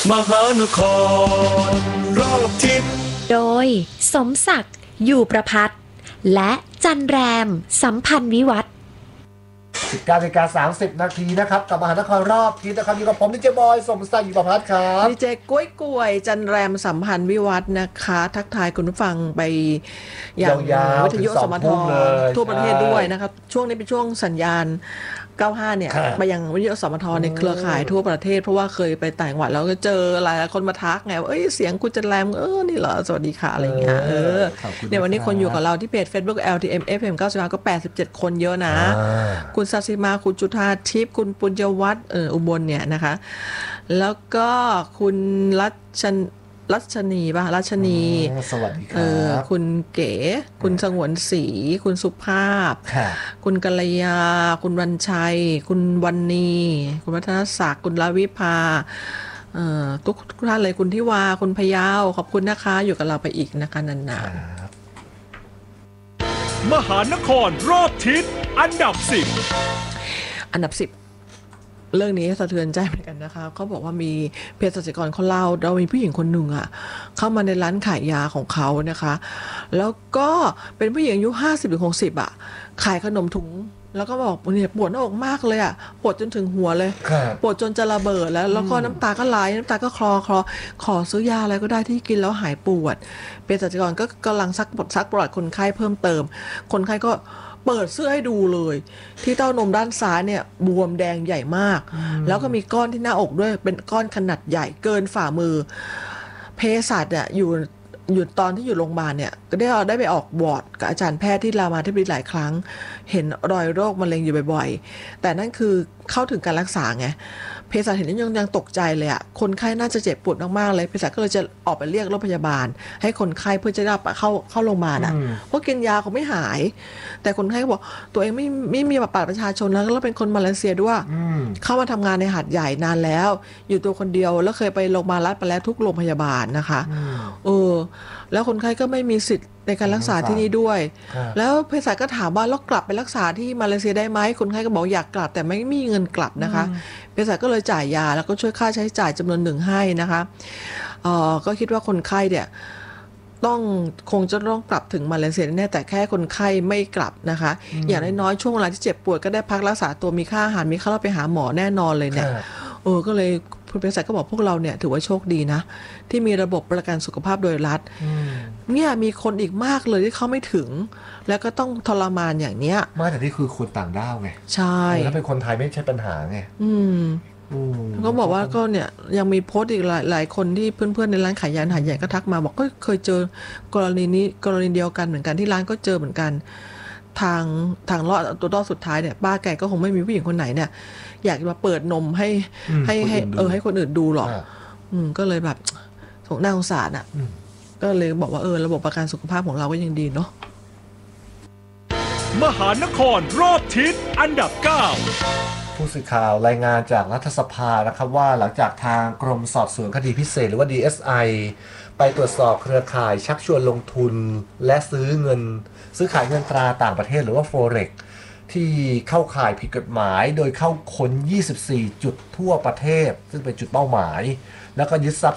มหานครรอบทิศโดยสมศักดิ์อยู่ประพัฒน์และจันแรมสัมพันธ์วิวัฒน์ 19:30 นาทีนะครับกับมหานครรอบทิศนะครับอยู่กับผมดีเจบอยสมศักดิ์อยู่ประพัฒน์ครับดีเจกล้วยจันแรมสัมพันธ์วิวัฒน์นะคะทักทายคุณผู้ฟังไปอย่างวิทยุสมททั่วประเทศด้วยนะครับช่วงนี้เป็นช่วงสัญญาณ95เนี่ยไปยังวิทยุสมทในเครือข่ายทั่วประเทศเพราะว่าเคยไปต่างจังหวัดแล้วก็เจอหลายคนมาทักไงว่าเสียงคุณจันแรมนี่เหรอสวัสดีค่ะอะไรเงี้ยเนี่ยวันนี้คนอยู่กับเราที่เพจ Facebook LTM FM 95ก็87คนเยอะนะคุณศศิมาคุณจุธาทิพย์คุณปุญญวัฒน์อุบลเนี่ยนะคะแล้วก็คุณรัชนีป่ะรัชนีสวัสดีครับคุณเก๋คุณสงวนศรีคุณสุภาพคุณกัลยาคุณวันชัยคุณวันนีคุณวัฒนศักดิ์คุณลาวิภาทุกท่านเลยคุณทิวาคุณพยาวขอบคุณนะคะอยู่กับเราไปอีกนะคะนานๆมหานครรอบทิศอันดับ10 เรื่องนี้สะเทือนใจเหมือนกันนะคะเขาบอกว่ามีเภสัชกรเขาเล่าเรามีผู้หญิงคนหนึ่งเข้ามาในร้านขายยาของเขานะคะแล้วก็เป็นผู้หญิงอายุ50-60ขายขนมถุงแล้วก็บอกเนี่ยปวดหน้าอกมากเลยปวดจนถึงหัวเลยปวดจนจะระเบิดแล้วก็น้ำตาก็ไหลน้ำตาก็คลอขอซื้อยาอะไรก็ได้ที่กินแล้วหายปวดเภสัชกรก็กำลังซักประวัติคนไข้เพิ่มเติมคนไข้ก็เปิดเสื้อให้ดูเลยที่เต้านมด้านซ้ายเนี่ยบวมแดงใหญ่มากแล้วก็มีก้อนที่หน้าอกด้วยเป็นก้อนขนาดใหญ่เกินฝ่ามือเภสัชอยู่ตอนที่อยู่โรงพยาบาลเนี่ยก็ได้ไปออกวอร์ดกับอาจารย์แพทย์ที่รามาธิบดีหลายครั้งเห็นรอยโรคมะเร็งอยู่บ่อยๆแต่นั่นคือเข้าถึงการรักษาไงเภสัชเห็นแล้วยังตกใจเลยคนไข้น่าจะเจ็บปวดมากๆเลยเภสัชก็เลยจะออกไปเรียกรถพยาบาลให้คนไข้เพื่อจะได้เข้าโรงพยาบาลเพราะกินยาเขาไม่หายแต่คนไข้ก็บอกตัวเองไม่มีบัตรประชาชนแล้วเป็นคนมาเลเซียด้วยเข้ามาทำงานในหาดใหญ่นานแล้วอยู่ตัวคนเดียวแล้วเคยไปโรงพยาบาลรัฐไปแล้วทุกโรงพยาบาลนะคะแล้วคนไข้ก็ไม่มีสิทธิ์ในการรักษาที่นี่ด้วยแล้วเภสัชก็ถามว่าแล้วกลับไปรักษาที่มาเลเซียได้ไหมคนไข้ก็บอกอยากกลับแต่ไม่มีเงินกลับนะคะเภสัชก็เลยจ่ายยาแล้วก็ช่วยค่าใช้จ่ายจำนวนหนึ่งให้นะคะก็คิดว่าคนไข้เนี่ยคงจะต้องกลับถึงมาเลเซียแน่แต่แค่คนไข้ไม่กลับนะคะอย่างน้อยๆช่วงเวลาที่เจ็บปวดก็ได้พักรักษาตัวมีค่าอาหารมีค่าเราไปหาหมอแน่นอนเลยเนี่ยก็เลยคุณเภสัชก็บอกพวกเราเนี่ยถือว่าโชคดีนะที่มีระบบประกันสุขภาพโดยรัฐเนี่ยมีคนอีกมากเลยที่เขาไม่ถึงแล้วก็ต้องทรมานอย่างเนี้ยไม่แต่นี่คือคนต่างด้าวไงใช่ถ้าเป็นคนไทยไม่ใช่ปัญหาไงก็บอกว่าก็เนี่ยยังมีโพสต์อีกหลายคนที่เพื่อนๆในร้านขายยาหาดใหญ่ก็ทักมาบอกก็เคยเจอกรณีเดียวกันเหมือนกันที่ร้านก็เจอเหมือนกันทางรอดตัวรอดสุดท้ายเนี่ยป้าแกก็คงไม่มีผู้หญิงคนไหนเนี่ยอยากมาเปิดนมให้คนอื่นดูหรอกก็เลยแบบน่าสงสารก็เลยบอกว่าระบบประกันสุขภาพของเราก็ยังดีเนาะมหานครรอบทิศอันดับ9 ผู้สื่อข่าวรายงานจากรัฐสภานะครับว่าหลังจากทางกรมสอบสวนคดีพิเศษหรือว่า DSI ไปตรวจสอบเครือข่ายชักชวนลงทุนและซื้อขายเงินตราต่างประเทศหรือว่า Forex ที่เข้าข่ายผิดกฎหมายโดยเข้าค้น24 จุดทั่วประเทศซึ่งเป็นจุดเป้าหมายแล้วก็ยึดทรัพย์